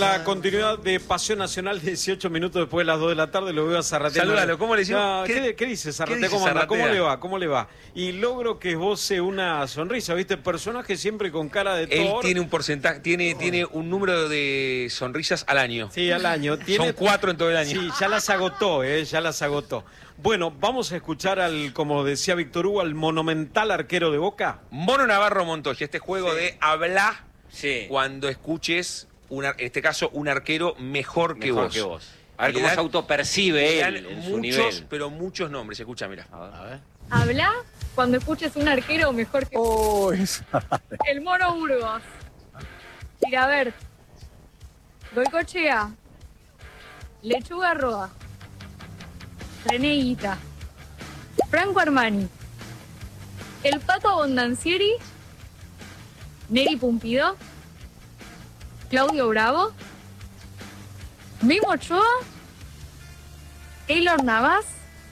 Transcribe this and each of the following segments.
la continuidad de Pasión Nacional, 18 minutos después de las 2 de la tarde, lo veo a Zarratea. Saludalo, ¿cómo le decimos? No, ¿Qué dice Zarratea? ¿Cómo anda? ¿Cómo le va? ¿Cómo le va? Y logro que esboce una sonrisa, ¿viste? Personaje siempre con cara de Él Thor. tiene un porcentaje, tiene un número de sonrisas al año. Sí, al año. Son 4 en todo el año. Sí, ya las agotó, ya las agotó. Bueno, vamos a escuchar al, como decía Víctor Hugo, al monumental arquero de Boca. Mono Navarro Montoya, este juego de hablar cuando escuches, en este caso, un arquero mejor que vos. A ver cómo se autopercibe él en su nivel. Pero muchos nombres, escucha, mira. A ver. Habla cuando escuches un arquero mejor que el Mono Burgos, Tirabert, Goicochea, Lechuga Roa, René Higuita, Franco Armani, el Pato Abondancieri, Neri Pumpido, Claudio Bravo, Mimo Ochoa, Keylor Navas,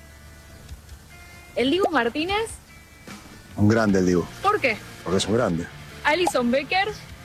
el Dibu Martínez. Un grande el Dibu. ¿Por qué? Porque es un grande. Alison Becker,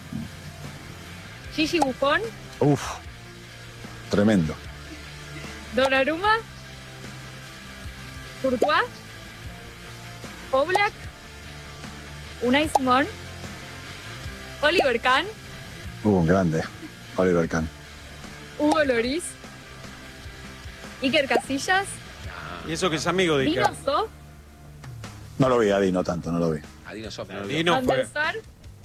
Gigi Buffon, Uf, tremendo. Donnarumma, Courtois, Oblak, Unai Simón, Oliver Kahn, Un grande. Oliver Kahn. Hugo Lloris, Iker Casillas, Y eso que es amigo de Dino Iker. Zoff, No lo vi, Adi, no tanto, no lo vi. Adino Sofía. Y no Van der fue. Sar,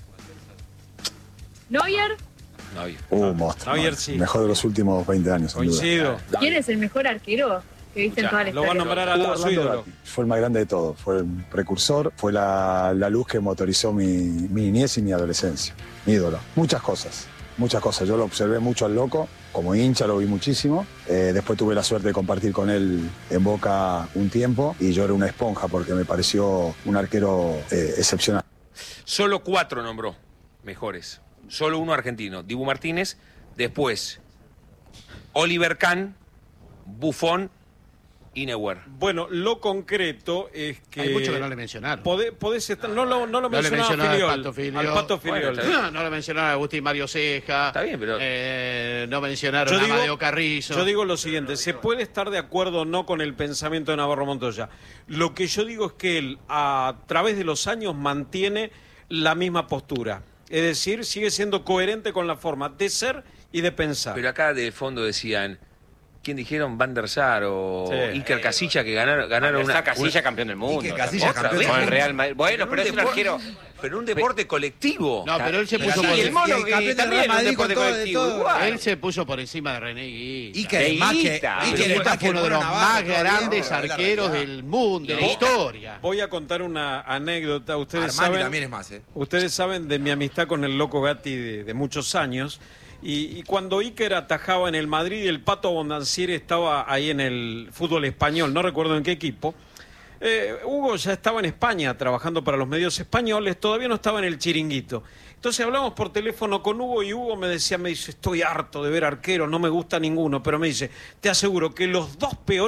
Neuer. Monstruo. Neuer man. sí. Mejor de los últimos 20 años, sin duda. Coincido. ¿Quién es el mejor arquero que viste en toda la Lo va a historia? nombrar al lado de su Orlando ídolo. Gatti. Fue el más grande de todos, fue el precursor, fue la luz que motorizó mi niñez y mi adolescencia. Mi ídolo. Muchas cosas. Yo lo observé mucho al loco, como hincha lo vi muchísimo. Después tuve la suerte de compartir con él en Boca un tiempo y yo era una esponja porque me pareció un arquero excepcional. Solo 4 nombró mejores. Solo uno argentino, Dibu Martínez. Después, Oliver Kahn, Buffon y Neuer. Bueno, lo concreto es que... Hay mucho que no le mencionaron. Podés estar... No lo No le mencionaba mencionaron Filiol. al Pato Filiol. Al Pato Filiol. Bueno, No le mencionaron a Agustín Mario Ceja. Está bien, pero... No mencionaron Yo a digo- Amadeo Carrizo. Yo digo lo siguiente, se puede estar de acuerdo o no con el pensamiento de Navarro Montoya. Lo que yo digo es que él, a través de los años, mantiene la misma postura. Es decir, sigue siendo coherente con la forma de ser y de pensar. Pero acá de fondo decían, ¿quién dijeron? Van der Sar o Sí. Iker Casillas que ganaron Esa Casilla campeón del mundo. Iker Casillas Otra campeón vez. del Con el mundo. Real Madrid. Bueno, pero es un arquero. Pero un deporte colectivo. No, pero él se puso Sí, por el mono y que campeón del también Real es un Madrid deporte con todo, de colectivo. todo. Igual. Él se puso por encima de René Higuita. Iker es más que Higuita. Iker es Higuita más que fue uno de los Navarro, más todavía, grandes pero la arqueros realidad. del mundo, de la historia. Voy a contar una anécdota. Armani también es más, Ustedes saben de mi amistad con el Loco Gatti de muchos años. Y cuando Iker atajaba en el Madrid y el Pato Abondancieri estaba ahí en el fútbol español, no recuerdo en qué equipo, Hugo ya estaba en España trabajando para los medios españoles, todavía no estaba en el Chiringuito. Entonces hablamos por teléfono con Hugo y Hugo me dice, estoy harto de ver arqueros, no me gusta ninguno, pero me dice, te aseguro que los dos peores